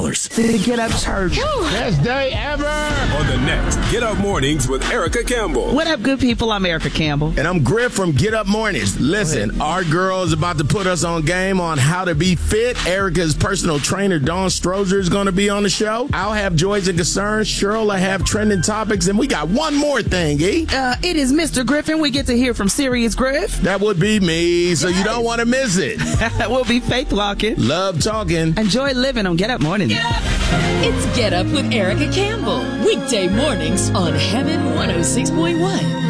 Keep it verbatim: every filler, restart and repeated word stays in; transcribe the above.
dollars. The Get Up Church. Best day ever. On the next Get Up Mornings with Erica Campbell. What up, good people? I'm Erica Campbell. And I'm Griff from Get Up Mornings. Listen, our girl is about to put us on game on how to be fit. Erica's personal trainer, Dawn Strozer, is going to be on the show. I'll have joys and concerns. Cheryl will have trending topics. And we got one more thing, E. Uh, it is Mister Griffin. We get to hear from Sirius Griff. That would be me, so yes. you don't want to miss it. We'll be faith walking. Love talking. Enjoy living on Get Up Mornings. Get up. It's Get Up with Erica Campbell. Weekday mornings on Heaven one oh six point one.